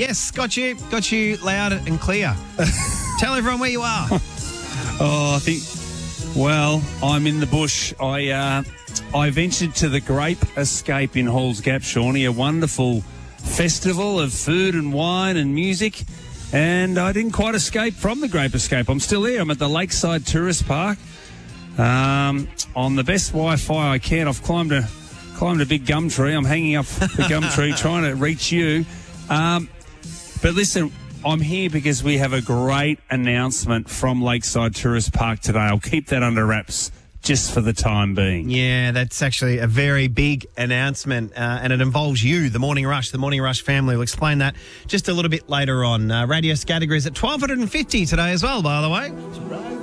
Yes, got you loud and clear. Tell everyone where you are. I'm in the bush. I ventured to the Grape Escape in Halls Gap, Shawnee, a wonderful festival of food and wine and music, and I didn't quite escape from the Grape Escape. I'm still here. I'm at the Lakeside Tourist Park on the best Wi-Fi I can. I've climbed a big gum tree. I'm hanging up the gum tree trying to reach you. But listen, I'm here because we have a great announcement from Lakeside Tourist Park today. I'll keep that under wraps just for the time being. Yeah, that's actually a very big announcement, and it involves you, the Morning Rush family. We'll explain that just a little bit later on. Radio Scattergories at 1250 today as well, by the way.